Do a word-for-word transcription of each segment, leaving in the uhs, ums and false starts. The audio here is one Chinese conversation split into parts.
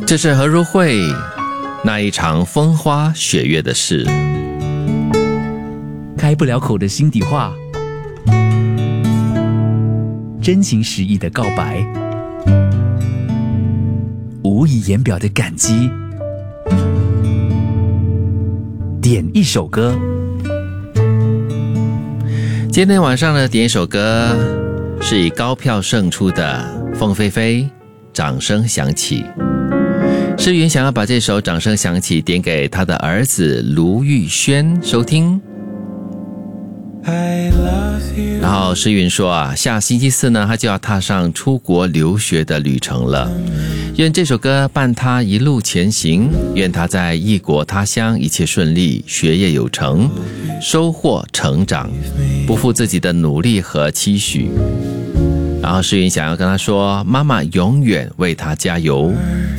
这是何如会那一场风花雪月的事， 开不了口的心底话，真情实意的告白，无以言表的感激。点一首歌。 今天晚上呢，点一首歌是以高票胜出的凤飞飞，掌声响起。诗云想要把这首掌声响起点给他的儿子卢玉轩收听。然后诗云说啊，下星期四呢，他就要踏上出国留学的旅程了。愿这首歌伴他一路前行，愿他在异国他乡一切顺利，学业有成，收获成长，不负自己的努力和期许。然后诗云想要跟他说，妈妈永远为他加油。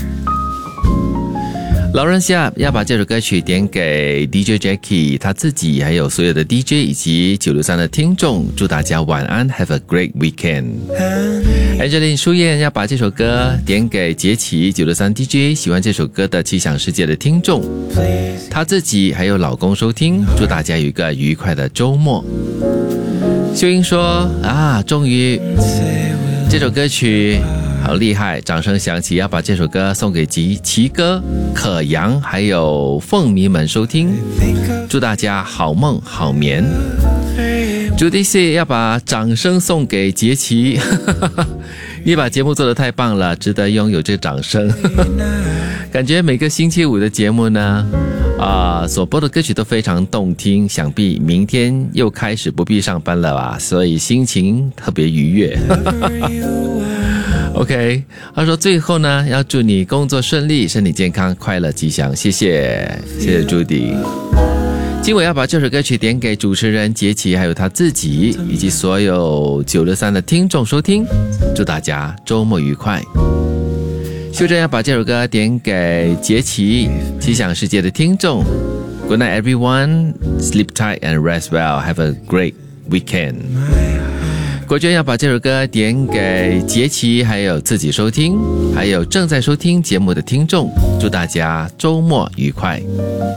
劳伦夏要把这首歌曲点给 D J Jackie 他自己，还有所有的 D J 以及九六三的听众，祝大家晚安 Have a great weekend。 Angeline 舒燕要把这首歌点给杰奇九六三 D J 喜欢这首歌的奇想世界的听众，他自己还有老公收听，祝大家有一个愉快的周末。秀英说啊，终于这首歌曲好厉害，掌声响起，要把这首歌送给吉奇哥、可阳还有凤迷们收听，祝大家好梦好眠。朱迪西要把掌声送给杰奇，你把节目做得太棒了，值得拥有这掌声。感觉每个星期五的节目呢啊、呃，所播的歌曲都非常动听，想必明天又开始不必上班了吧，所以心情特别愉悦。OK， 他说最后呢，要祝你工作顺利，身体健康，快乐吉祥，谢谢，谢谢朱迪。今晚要把这首歌曲点给主持人杰奇，还有他自己，以及所有九六三的听众收听，祝大家周末愉快。秀珍要把这首歌点给杰奇，奇想世界的听众。Good night everyone, sleep tight and rest well, have a great weekend。国娟要把这首歌点给杰奇，还有自己收听，还有正在收听节目的听众，祝大家周末愉快。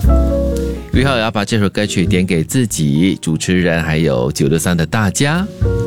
于浩要把这首歌曲点给自己、主持人还有九六三的大家，